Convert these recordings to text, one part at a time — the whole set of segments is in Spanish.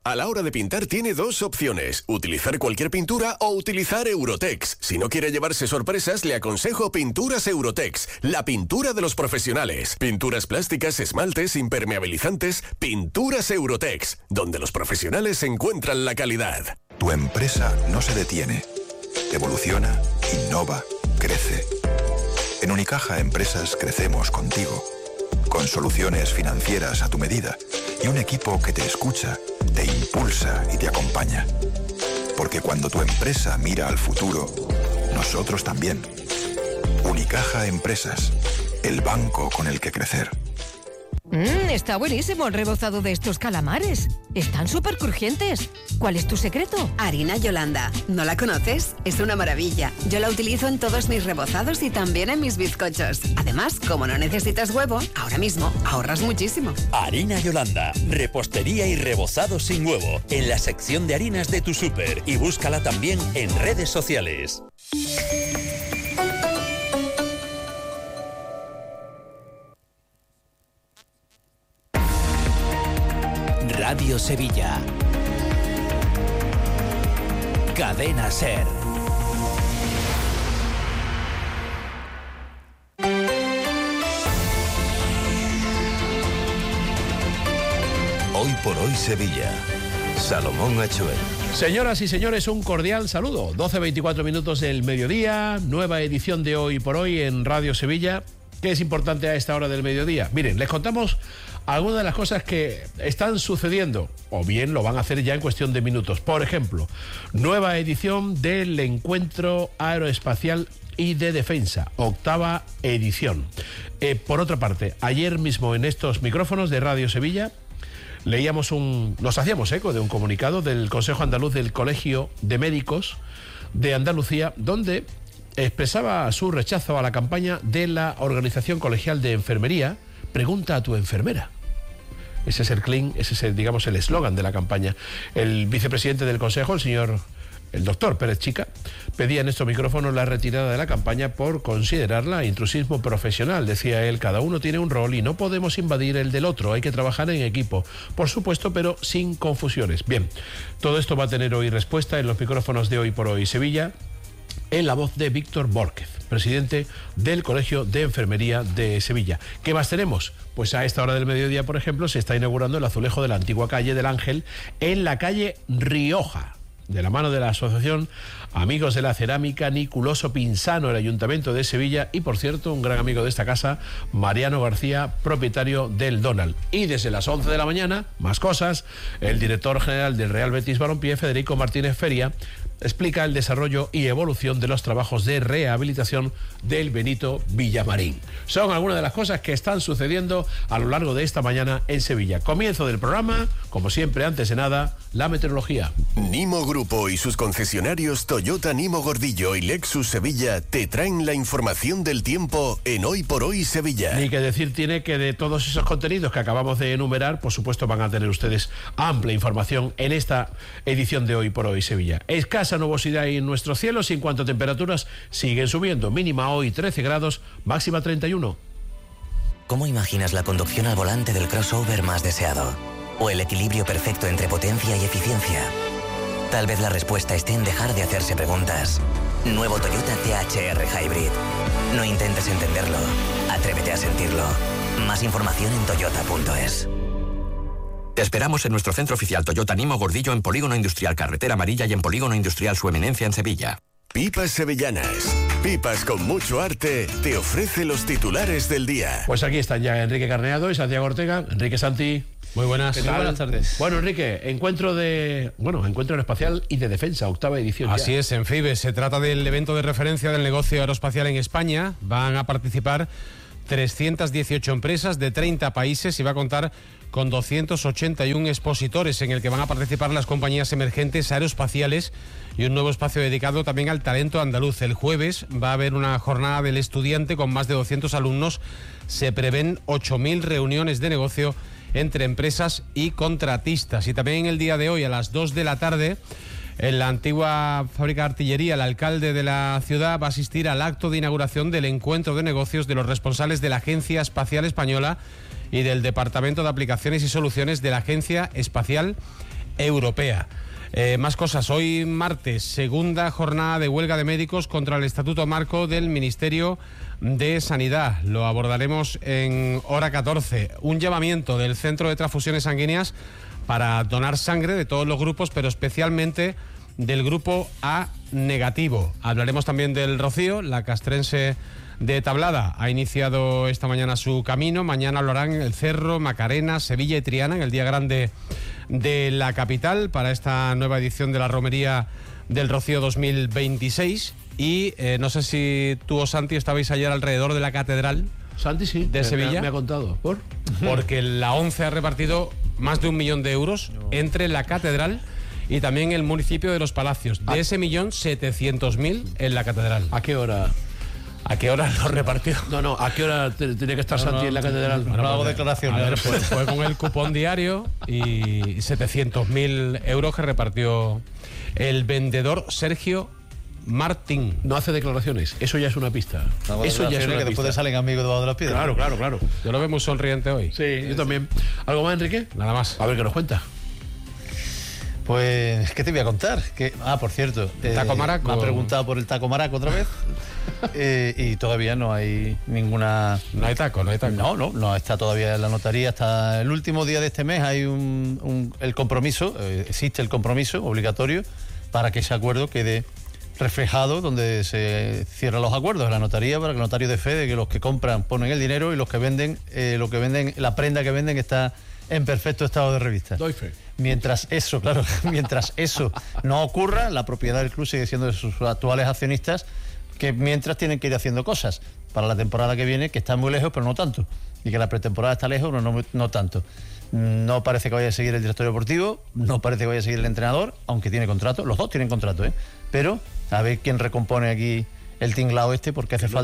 A la hora de pintar tiene dos opciones, utilizar cualquier pintura o utilizar Eurotex. Si no quiere llevarse sorpresas, le aconsejo Pinturas Eurotex, la pintura de los profesionales. Pinturas plásticas, esmaltes, impermeabilizantes, Pinturas Eurotex, donde los profesionales encuentran la calidad. Tu empresa no se detiene, evoluciona, innova, crece. En Unicaja Empresas crecemos contigo, con soluciones financieras a tu medida y un equipo que te escucha, te impulsa y te acompaña. Porque cuando tu empresa mira al futuro, nosotros también. Unicaja Empresas, el banco con el que crecer. Está buenísimo el rebozado de estos calamares. Están súper crujientes. ¿Cuál es tu secreto? Harina Yolanda. ¿No la conoces? Es una maravilla. Yo la utilizo en todos mis rebozados y también en mis bizcochos. Además, como no necesitas huevo, ahora mismo ahorras muchísimo. Harina Yolanda. Repostería y rebozado sin huevo. En la sección de harinas de tu súper. Y búscala también en redes sociales. Radio Sevilla. Cadena SER. Hoy por hoy Sevilla. Salomón Achuel. Señoras y señores, un cordial saludo. 12:24 minutos del mediodía, nueva edición de Hoy por Hoy en Radio Sevilla. ¿Qué es importante a esta hora del mediodía? Miren, les contamos algunas de las cosas que están sucediendo, o bien lo van a hacer ya en cuestión de minutos. Por ejemplo, nueva edición del Encuentro Aeroespacial y de Defensa, 8ª edición. Por otra parte, ayer mismo en estos micrófonos de Radio Sevilla nos hacíamos eco de un comunicado del Consejo Andaluz del Colegio de Médicos de Andalucía, donde expresaba su rechazo a la campaña de la Organización Colegial de Enfermería, Pregunta a tu enfermera. Ese es el eslogan de la campaña. El vicepresidente del Consejo, el doctor Pérez Chica, pedía en estos micrófonos la retirada de la campaña por considerarla intrusismo profesional. Decía él, cada uno tiene un rol y no podemos invadir el del otro, hay que trabajar en equipo, por supuesto, pero sin confusiones. Bien, todo esto va a tener hoy respuesta en los micrófonos de Hoy por Hoy Sevilla, en la voz de Víctor Bórquez, presidente del Colegio de Enfermería de Sevilla. ¿Qué más tenemos? Pues a esta hora del mediodía, por ejemplo, se está inaugurando el azulejo de la antigua calle del Ángel en la calle Rioja, de la mano de la Asociación Amigos de la Cerámica Niculoso Pinzano, el Ayuntamiento de Sevilla y, por cierto, un gran amigo de esta casa, Mariano García, propietario del Donald. Y desde las 11 de la mañana, más cosas, el director general del Real Betis Balompié, Federico Martínez Feria, explica el desarrollo y evolución de los trabajos de rehabilitación del Benito Villamarín. Son algunas de las cosas que están sucediendo a lo largo de esta mañana en Sevilla. Comienzo del programa, como siempre, antes de nada, la meteorología. Nimo Grupo y sus concesionarios Toyota Nimo Gordillo y Lexus Sevilla te traen la información del tiempo en Hoy por Hoy Sevilla. Ni que decir tiene que de todos esos contenidos que acabamos de enumerar, por supuesto van a tener ustedes amplia información en esta edición de Hoy por Hoy Sevilla. Escasa nubosidad en nuestros cielos y en cuanto a temperaturas siguen subiendo. Mínima hoy 13 grados, máxima 31. ¿Cómo imaginas la conducción al volante del crossover más deseado? ¿O el equilibrio perfecto entre potencia y eficiencia? Tal vez la respuesta esté en dejar de hacerse preguntas. Nuevo Toyota THR Hybrid. No intentes entenderlo, atrévete a sentirlo. Más información en toyota.es. Te esperamos en nuestro centro oficial Toyota Nimo Gordillo en Polígono Industrial Carretera Amarilla y en Polígono Industrial Su Eminencia en Sevilla. Pipas Sevillanas. Pipas con mucho arte te ofrece los titulares del día. Pues aquí están ya Enrique Carneado y Santiago Ortega. Enrique, Santi. Muy buenas. Muy buenas tardes. Bueno, Enrique, Encuentro Aeroespacial y de Defensa, 8ª edición. Así ya es, en FIBE. Se trata del evento de referencia del negocio aeroespacial en España. Van a participar 318 empresas de 30 países y va a contar con 281 expositores en el que van a participar las compañías emergentes aeroespaciales y un nuevo espacio dedicado también al talento andaluz. El jueves va a haber una jornada del estudiante con más de 200 alumnos. Se prevén 8.000 reuniones de negocio entre empresas y contratistas. Y también el día de hoy a las 2 de la tarde, en la antigua fábrica de artillería, el alcalde de la ciudad va a asistir al acto de inauguración del encuentro de negocios de los responsables de la Agencia Espacial Española y del Departamento de Aplicaciones y Soluciones de la Agencia Espacial Europea. Más cosas. Hoy martes, segunda jornada de huelga de médicos contra el Estatuto Marco del Ministerio de Sanidad. Lo abordaremos en hora 14. Un llamamiento del Centro de Transfusiones Sanguíneas para donar sangre de todos los grupos, pero especialmente del grupo A negativo. Hablaremos también del Rocío. La castrense de Tablada ha iniciado esta mañana su camino. Mañana lo harán el Cerro, Macarena, Sevilla y Triana en el día grande de la capital para esta nueva edición de la Romería del Rocío 2026. Y no sé si tú o Santi estabais ayer alrededor de la catedral. Santi sí, de Sevilla. Me ha contado. Porque la ONCE ha repartido más de 1 millón de euros entre la catedral y también el municipio de Los Palacios. De ese 1.700.000 en la catedral. ¿A qué hora? ¿A qué hora lo repartió? No, ¿a qué hora tenía que estar Santi en la catedral? No hago declaraciones. A ver, pues fue con el cupón diario y 700.000 euros que repartió el vendedor Sergio Martín. No hace declaraciones, eso ya es una pista. Eso ya es una que después salen amigos debajo de las piedras. Claro. Yo lo veo muy sonriente hoy. Sí, yo también. ¿Algo más, Enrique? Nada más. A ver, ¿qué nos cuenta? Pues, ¿qué te voy a contar? Por cierto, Taco Maraco. me ha preguntado por el taco maraco otra vez y todavía no hay ninguna... No hay taco. No está todavía en la notaría. Hasta el último día de este mes hay el compromiso, existe el compromiso obligatorio para que ese acuerdo quede reflejado donde se cierran los acuerdos en la notaría, para que el notario dé fe de que los que compran ponen el dinero y los que venden, la prenda que venden está en perfecto estado de revista. Doy fe. Mientras eso no ocurra, la propiedad del club sigue siendo de sus actuales accionistas, que mientras tienen que ir haciendo cosas para la temporada que viene, que está muy lejos, pero no tanto. Y que la pretemporada está lejos, no tanto. No parece que vaya a seguir el director deportivo, no parece que vaya a seguir el entrenador, aunque tiene contrato. Los dos tienen contrato, pero a ver quién recompone aquí el tinglao porque hace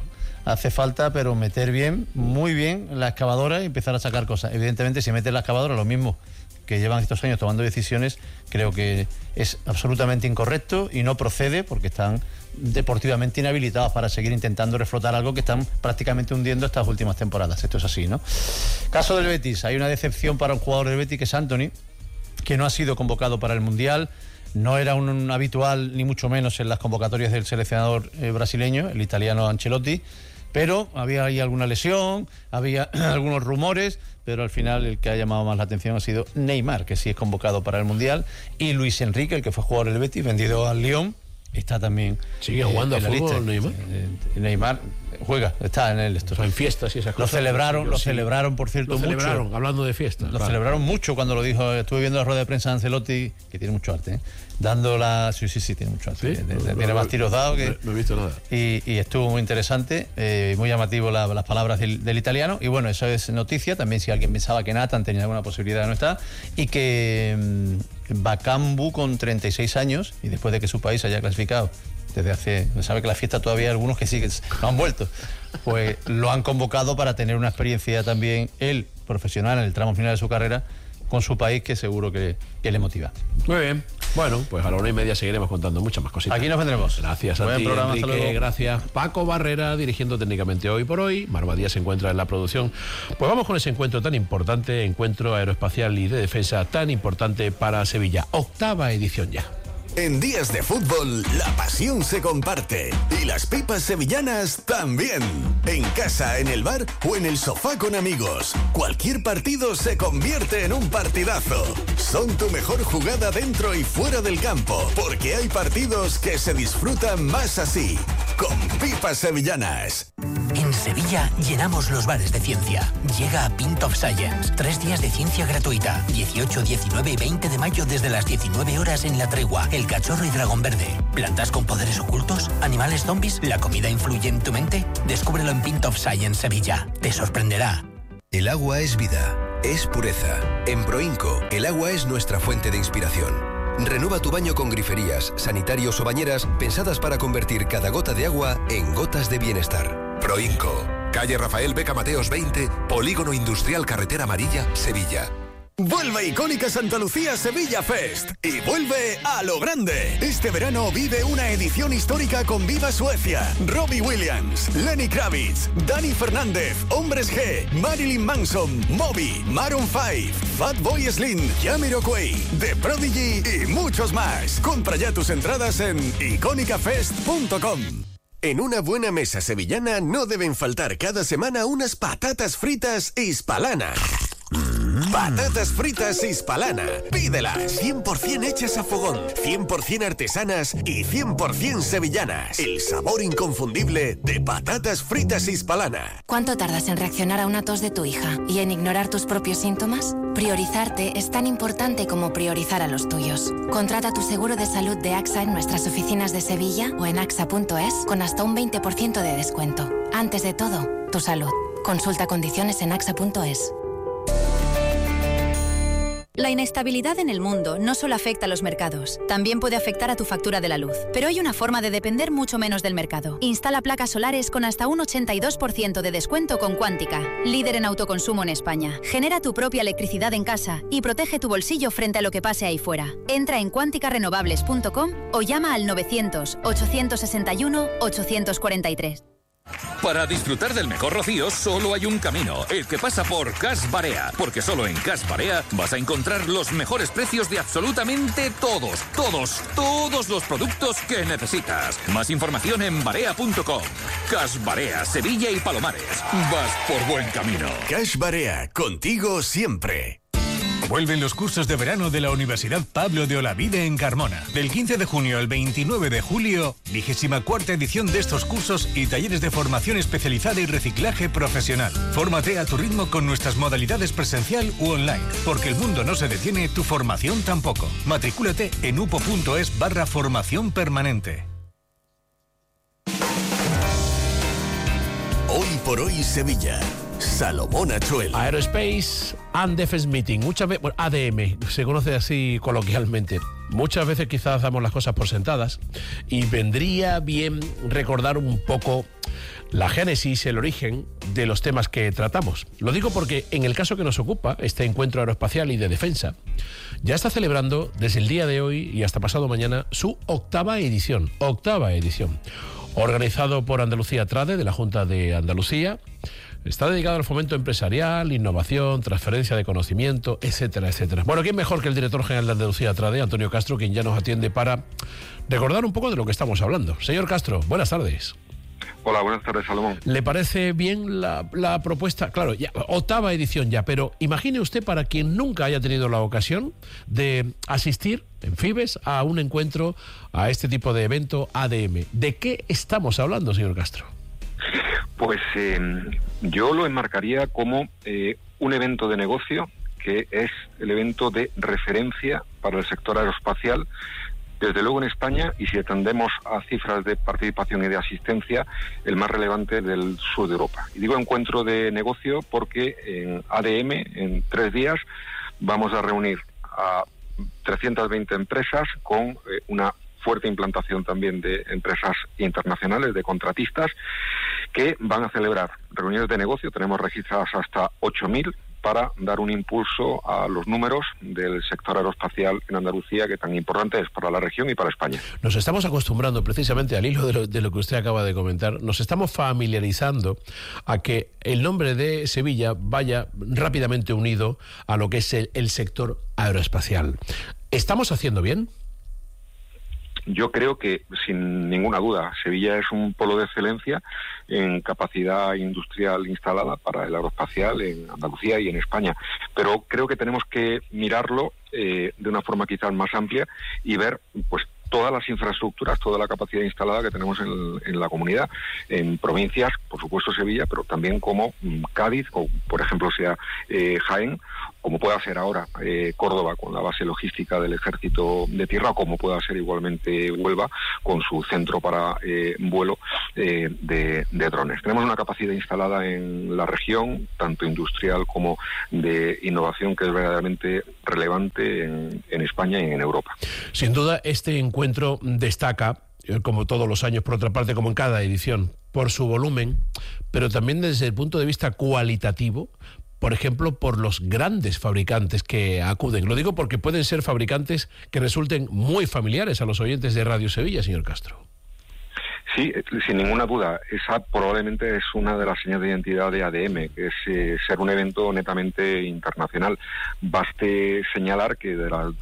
falta, pero meter muy bien la excavadora y empezar a sacar cosas. Evidentemente, si mete la excavadora, lo mismo que llevan estos años tomando decisiones, creo que es absolutamente incorrecto y no procede, porque están deportivamente inhabilitados para seguir intentando reflotar algo que están prácticamente hundiendo estas últimas temporadas. Esto es así, ¿no? Caso del Betis. Hay una decepción para un jugador del Betis, que es Antony, que no ha sido convocado para el Mundial. No era un habitual, ni mucho menos, en las convocatorias del seleccionador brasileño, el italiano Ancelotti, pero había ahí alguna lesión, había algunos rumores, pero al final el que ha llamado más la atención ha sido Neymar, que sí es convocado para el Mundial, y Luis Enrique, el que fue jugador del Betis, vendido al Lyon, está también. ¿Sigue jugando a fútbol, Neymar? Neymar juega, está en el en fiestas y esas cosas. Lo celebraron, por cierto, mucho. Hablando de fiestas. Lo celebraron mucho cuando lo dijo. Estuve viendo la rueda de prensa de Ancelotti, que tiene mucho arte, dando la... Sí, tiene mucho arte. ¿Sí? Tiene más tiros dados que... No he visto nada. Y estuvo muy interesante, muy llamativo las palabras del italiano. Y bueno, eso es noticia. También, si alguien pensaba que Nathan tenía alguna posibilidad, no está. Y que Bakambu, con 36 años, y después de que su país haya clasificado desde hace... Sabe que la fiesta todavía hay algunos que sí que no han vuelto. Pues lo han convocado para tener una experiencia también, él, profesional, en el tramo final de su carrera, con su país, que seguro que le motiva. Muy bien. Bueno, pues a la 1:30 seguiremos contando muchas más cositas. Aquí nos vendremos. Gracias a ti, programa, Enrique. Gracias. Paco Barrera, dirigiendo técnicamente Hoy por Hoy. Marva Díaz se encuentra en la producción. Pues vamos con ese encuentro tan importante, encuentro aeroespacial y de defensa tan importante para Sevilla. 8ª edición ya. En días de fútbol, la pasión se comparte. Y las pipas sevillanas también. En casa, en el bar o en el sofá con amigos. Cualquier partido se convierte en un partidazo. Son tu mejor jugada dentro y fuera del campo. Porque hay partidos que se disfrutan más así. Con pipas sevillanas. En Sevilla llenamos los bares de ciencia. Llega a Pint of Science. 3 días de ciencia gratuita. 18, 19 y 20 de mayo desde las 19 horas en La Tregua, El Cachorro y Dragón Verde. ¿Plantas con poderes ocultos? ¿Animales zombies? ¿La comida influye en tu mente? Descúbrelo en Pint of Science Sevilla. Te sorprenderá. El agua es vida, es pureza. En Proinco, el agua es nuestra fuente de inspiración. Renueva tu baño con griferías, sanitarios o bañeras pensadas para convertir cada gota de agua en gotas de bienestar. Proinco, calle Rafael Beca Mateos 20, Polígono Industrial Carretera Amarilla, Sevilla. Vuelve Icónica Santa Lucía Sevilla Fest y vuelve a lo grande. Este verano vive una edición histórica con Viva Suecia, Robbie Williams, Lenny Kravitz, Dani Fernández, Hombres G, Marilyn Manson, Moby, Maroon 5, Fatboy Slim, Jamiroquai, The Prodigy y muchos más. Compra ya tus entradas en icónicafest.com. En una buena mesa sevillana no deben faltar cada semana unas patatas fritas Hispalana. Patatas fritas Hispalana. Pídelas. 100% hechas a fogón, 100% artesanas y 100% sevillanas. El sabor inconfundible de patatas fritas Hispalana. ¿Cuánto tardas en reaccionar a una tos de tu hija y en ignorar tus propios síntomas? Priorizarte es tan importante como priorizar a los tuyos. Contrata tu seguro de salud de AXA en nuestras oficinas de Sevilla o en axa.es con hasta un 20% de descuento. Antes de todo, tu salud. Consulta condiciones en axa.es. La inestabilidad en el mundo no solo afecta a los mercados, también puede afectar a tu factura de la luz. Pero hay una forma de depender mucho menos del mercado. Instala placas solares con hasta un 82% de descuento con Quántica, líder en autoconsumo en España. Genera tu propia electricidad en casa y protege tu bolsillo frente a lo que pase ahí fuera. Entra en quanticarenovables.com o llama al 900-861-843. Para disfrutar del mejor rocío solo hay un camino, el que pasa por Cash Barea, porque solo en Cash Barea vas a encontrar los mejores precios de absolutamente todos los productos que necesitas. Más información en barea.com. Cash Barea, Sevilla y Palomares. Vas por buen camino. Cash Barea, contigo siempre. Vuelven los cursos de verano de la Universidad Pablo de Olavide en Carmona. Del 15 de junio al 29 de julio, 24ª edición de estos cursos y talleres de formación especializada y reciclaje profesional. Fórmate a tu ritmo con nuestras modalidades presencial u online. Porque el mundo no se detiene, tu formación tampoco. Matricúlate en upo.es/formación permanente. Hoy por hoy Sevilla. Salomón Achuel. Aerospace and Defense Meeting. Muchas veces, bueno, ADM, se conoce así coloquialmente. Muchas veces quizás damos las cosas por sentadas y vendría bien recordar un poco la génesis, el origen de los temas que tratamos. Lo digo porque en el caso que nos ocupa, este encuentro aeroespacial y de defensa, ya está celebrando desde el día de hoy y hasta pasado mañana su octava edición. Organizado por Andalucía Trade, de la Junta de Andalucía. Está dedicado al fomento empresarial, innovación, transferencia de conocimiento, etcétera, etcétera. Bueno, ¿quién mejor que el director general de Andalucía Trade, Antonio Castro, quien ya nos atiende para recordar un poco de lo que estamos hablando? Señor Castro, buenas tardes. Hola, buenas tardes, Salomón. ¿Le parece bien la propuesta? Claro, ya, octava edición ya, pero imagine usted, para quien nunca haya tenido la ocasión de asistir en Fibes a un encuentro, a este tipo de evento ADM. ¿De qué estamos hablando, señor Castro? Pues yo lo enmarcaría como un evento de negocio que es el evento de referencia para el sector aeroespacial, desde luego en España, y si atendemos a cifras de participación y de asistencia, el más relevante del sur de Europa. Y digo encuentro de negocio porque en ADM, en 3 días, vamos a reunir a 320 empresas con una fuerte implantación también de empresas internacionales, de contratistas, que van a celebrar reuniones de negocio. Tenemos registradas hasta 8.000 para dar un impulso a los números del sector aeroespacial en Andalucía, que tan importante es para la región y para España. Nos estamos acostumbrando, precisamente al hilo de lo que usted acaba de comentar, nos estamos familiarizando a que el nombre de Sevilla vaya rápidamente unido a lo que es el sector aeroespacial. ¿Estamos haciendo bien? Yo creo que, sin ninguna duda, Sevilla es un polo de excelencia en capacidad industrial instalada para el aeroespacial en Andalucía y en España. Pero creo que tenemos que mirarlo de una forma quizás más amplia y ver, pues, todas las infraestructuras, toda la capacidad instalada que tenemos en la comunidad, en provincias, por supuesto Sevilla, pero también como Cádiz, o por ejemplo sea Jaén, como pueda ser ahora Córdoba con la base logística del Ejército de Tierra, o como pueda ser igualmente Huelva con su centro para vuelo de drones. Tenemos una capacidad instalada en la región, tanto industrial como de innovación, que es verdaderamente relevante en España y en Europa. Sin duda, este encuentro destaca, como todos los años, por otra parte, como en cada edición, por su volumen, pero también desde el punto de vista cualitativo, por ejemplo, por los grandes fabricantes que acuden. Lo digo porque pueden ser fabricantes que resulten muy familiares a los oyentes de Radio Sevilla, señor Castro. Sí, sin ninguna duda. Esa probablemente es una de las señas de identidad de ADM, que es ser un evento netamente internacional. Baste señalar que de las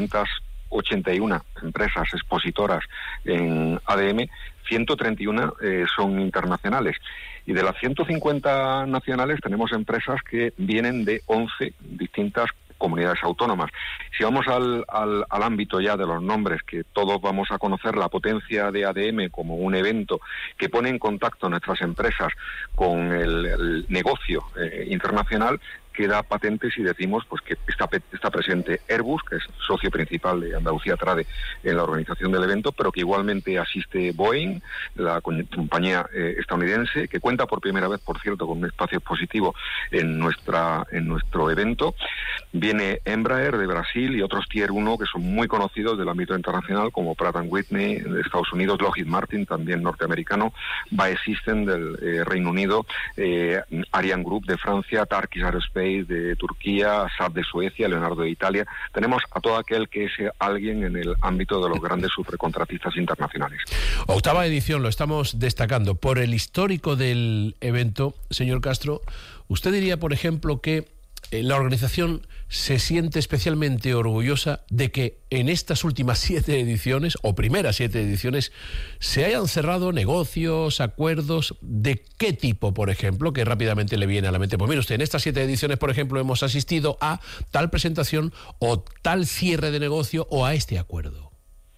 281 empresas expositoras en ADM, 131 son internacionales. Y de las 150 nacionales tenemos empresas que vienen de 11 distintas comunidades autónomas. Si vamos al ámbito ya de los nombres, que todos vamos a conocer la potencia de ADM como un evento que pone en contacto a nuestras empresas con el negocio internacional, queda patente si decimos pues que está presente Airbus, que es socio principal de Andalucía Trade en la organización del evento, pero que igualmente asiste Boeing, la compañía estadounidense, que cuenta por primera vez, por cierto, con un espacio expositivo en nuestro evento. Viene Embraer de Brasil y otros Tier 1 que son muy conocidos del ámbito internacional, como Pratt & Whitney de Estados Unidos, Lockheed Martin, también norteamericano, BAE Systems del Reino Unido, Ariane Group de Francia, Turkish Aerospace de Turquía, SAP de Suecia, Leonardo de Italia. Tenemos a todo aquel que es alguien en el ámbito de los grandes subcontratistas internacionales. 8ª edición, lo estamos destacando. Por el histórico del evento, señor Castro, ¿usted diría, por ejemplo, que la organización se siente especialmente orgullosa de que en estas últimas 7 ediciones, o primeras 7 ediciones, se hayan cerrado negocios, acuerdos? ¿De qué tipo, por ejemplo, que rápidamente le viene a la mente? Pues mire usted, en estas 7 ediciones, por ejemplo, hemos asistido a tal presentación o tal cierre de negocio o a este acuerdo.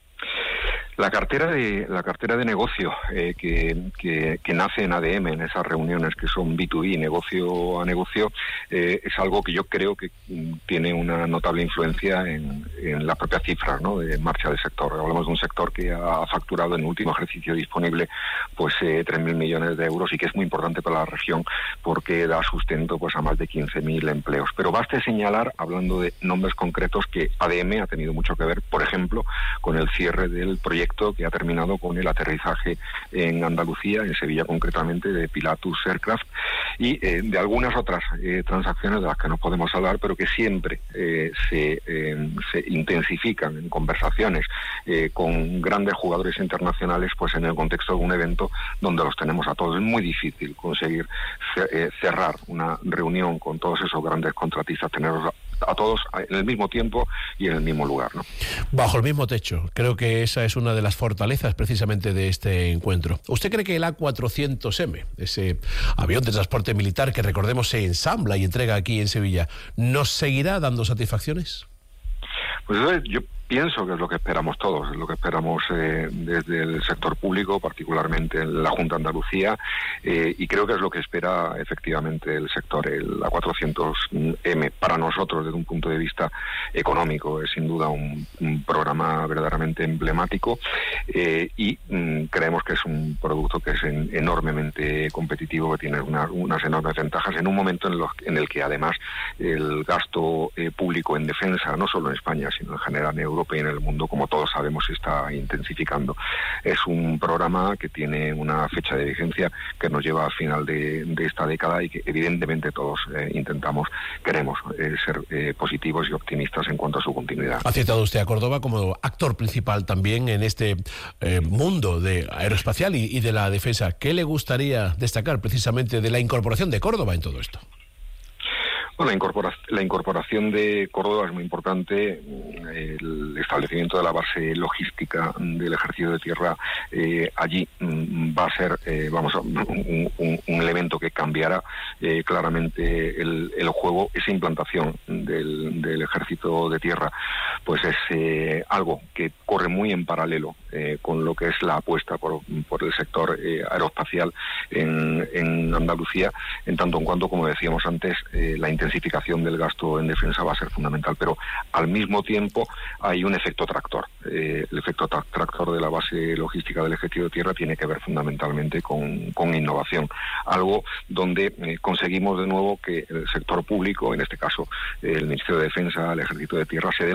La cartera de negocio que nace en ADM, en esas reuniones que son B2B, negocio a negocio, es algo que yo creo que tiene una notable influencia en las propias cifras, ¿no?, de marcha del sector. Hablamos de un sector que ha facturado en el último ejercicio disponible pues 3.000 millones de euros, y que es muy importante para la región porque da sustento pues a más de 15.000 empleos. Pero baste señalar, hablando de nombres concretos, que ADM ha tenido mucho que ver, por ejemplo, con el cierre del proyecto que ha terminado con el aterrizaje en Andalucía, en Sevilla concretamente, de Pilatus Aircraft, y de algunas otras transacciones de las que no podemos hablar, pero que siempre se intensifican en conversaciones con grandes jugadores internacionales, pues en el contexto de un evento donde los tenemos a todos. Es muy difícil conseguir cerrar una reunión con todos esos grandes contratistas, tenerlos a todos en el mismo tiempo y en el mismo lugar, ¿no? Bajo el mismo techo. Creo que esa es una de las fortalezas precisamente de este encuentro. ¿Usted cree que el A400M, ese avión de transporte militar que, recordemos, se ensambla y entrega aquí en Sevilla, nos seguirá dando satisfacciones? Pues yo pienso que es lo que esperamos todos, es lo que esperamos desde el sector público, particularmente en la Junta de Andalucía, y creo que es lo que espera efectivamente el sector. El A400M, para nosotros, desde un punto de vista económico, es sin duda un programa verdaderamente emblemático, y creemos que es un producto que es enormemente competitivo, que tiene unas enormes ventajas en un momento en el que además el gasto público en defensa, no solo en España, sino en general en Europa y en el mundo, como todos sabemos, se está intensificando. Es un programa que tiene una fecha de vigencia que nos lleva al final de esta década, y que evidentemente todos queremos ser positivos y optimistas en cuanto a su continuidad. Ha citado usted a Córdoba como actor principal también en este mundo de aeroespacial y de la defensa. ¿Qué le gustaría destacar precisamente de la incorporación de Córdoba en todo esto? Bueno, la incorporación de Córdoba es muy importante. El establecimiento de la base logística del Ejército de Tierra allí va a ser un elemento que cambiará claramente el juego. Esa implantación del Ejército de Tierra pues es algo que corre muy en paralelo con lo que es la apuesta por el sector aeroespacial en Andalucía, en tanto en cuanto, como decíamos antes, la intensificación del gasto en defensa va a ser fundamental, pero al mismo tiempo hay un efecto tractor. El efecto tractor de la base logística del Ejército de Tierra tiene que ver fundamentalmente con innovación, algo donde conseguimos de nuevo que el sector público, en este caso el Ministerio de Defensa, el Ejército de Tierra, se dé